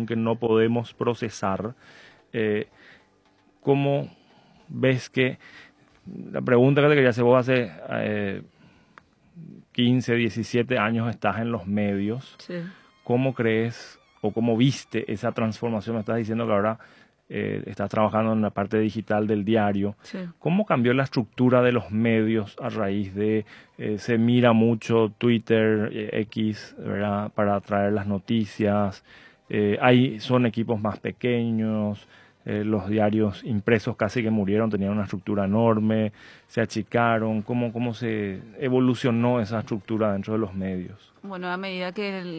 que no podemos procesar. ¿Cómo ves que, la pregunta que te quería hacer, vos hace 15, 17 años estás en los medios, Sí. ¿cómo crees o cómo viste esa transformación? Me estás diciendo que ahora estás trabajando en la parte digital del diario. Sí. ¿Cómo cambió la estructura de los medios a raíz de, se mira mucho Twitter, X, ¿verdad?, para traer las noticias? Son equipos más pequeños, los diarios impresos casi que murieron, tenían una estructura enorme, se achicaron. ¿Cómo se evolucionó esa estructura dentro de los medios? Bueno, a medida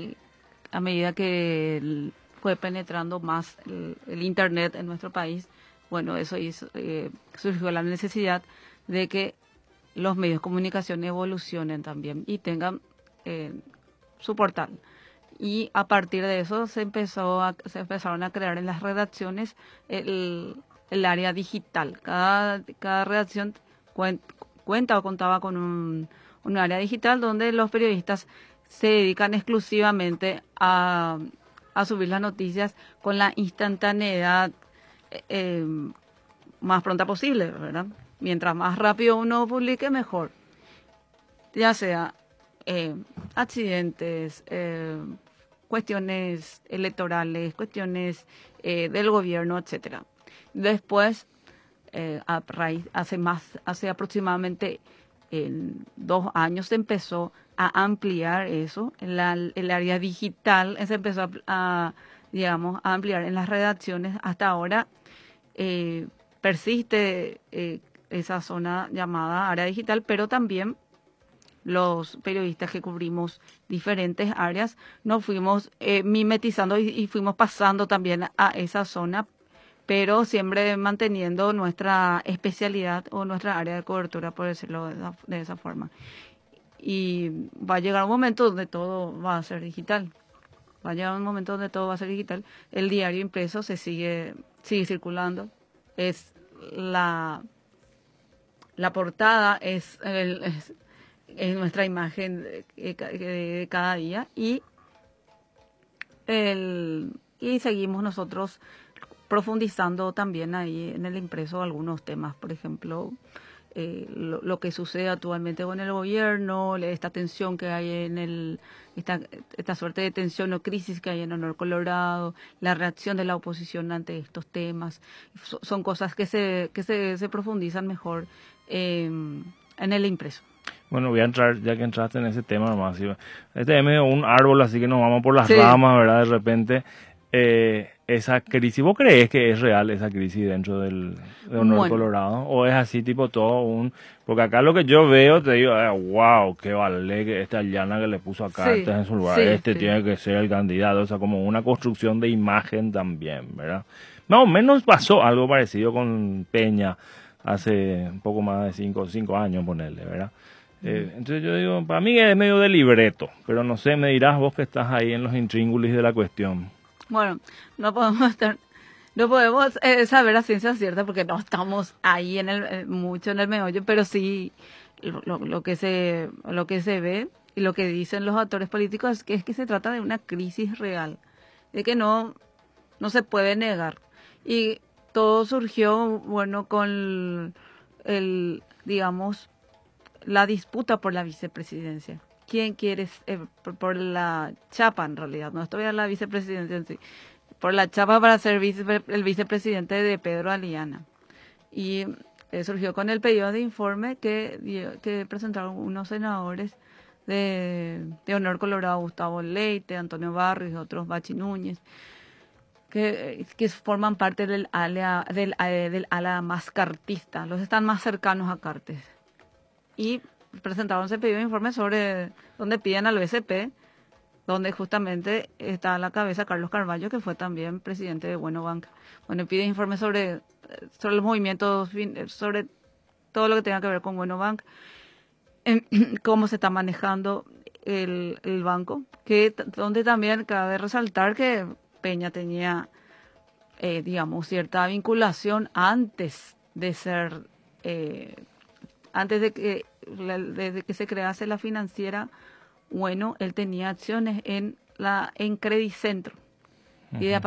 que fue penetrando más el Internet en nuestro país, bueno, surgió la necesidad de que los medios de comunicación evolucionen también y tengan su portal. Y a partir de eso se empezaron a crear en las redacciones el área digital. Cada redacción contaba con un área digital donde los periodistas se dedican exclusivamente a subir las noticias con la instantaneidad más pronta posible, ¿verdad? Mientras más rápido uno publique, mejor. Ya sea accidentes, cuestiones electorales, cuestiones del gobierno, etcétera. Después, hace aproximadamente 2 años se empezó a ampliar eso, el área digital se empezó a ampliar en las redacciones. Hasta ahora persiste esa zona llamada área digital, pero también los periodistas que cubrimos diferentes áreas nos fuimos mimetizando y fuimos pasando también a esa zona, pero siempre manteniendo nuestra especialidad o nuestra área de cobertura, por decirlo de esa forma. Y va a llegar un momento donde todo va a ser digital. Va a llegar un momento donde todo va a ser digital. El diario impreso sigue circulando. Es la portada, es nuestra imagen de cada día, y seguimos nosotros profundizando también ahí en el impreso algunos temas, por ejemplo, lo que sucede actualmente con el gobierno, esta tensión que hay esta suerte de tensión o crisis que hay en Honor Colorado, la reacción de la oposición ante estos temas. Son cosas que se profundizan mejor en el impreso. Bueno, voy a entrar, ya que entraste en ese tema nomás. Este es medio un árbol, así que nos vamos por las ramas, ¿verdad? De repente, esa crisis, ¿vos crees que es real esa crisis dentro de Honor Colorado? ¿O es así, tipo todo porque acá lo que yo veo, te digo, wow, qué vale que esta llana que le puso a cartas en su lugar, tiene que ser el candidato, o sea, como una construcción de imagen también, ¿verdad? Más o menos pasó algo parecido con Peña hace un poco más de 5 años, ponerle, ¿verdad? Entonces yo digo, para mí es medio de libreto, pero no sé, me dirás vos que estás ahí en los intríngulis de la cuestión. Bueno, no podemos saber a ciencia cierta porque no estamos ahí mucho en el meollo, pero sí lo que se ve y lo que dicen los actores políticos es que se trata de una crisis real, de que no se puede negar. Y todo surgió, bueno, con la disputa por la vicepresidencia. ¿Quién quiere, por la chapa en realidad, no estoy a la vicepresidencia en sí, por la chapa para ser el vicepresidente de Pedro Aliana? Y surgió con el pedido de informe que presentaron unos senadores de Honor Colorado, Gustavo Leite, Antonio Barrios y otros, Bachi Núñez, que forman parte del ala más cartista, los están más cercanos a Cartes. Y presentaron ese pedido de informe donde piden al BCP, donde justamente está a la cabeza Carlos Carvalho, que fue también presidente de Bueno Banca. Bueno, pide informe sobre los movimientos, sobre todo lo que tenga que ver con Bueno Banca, cómo se está manejando el banco, donde también cabe resaltar que Peña tenía, cierta vinculación antes de que se crease la financiera. Bueno, él tenía acciones en Credicentro. Y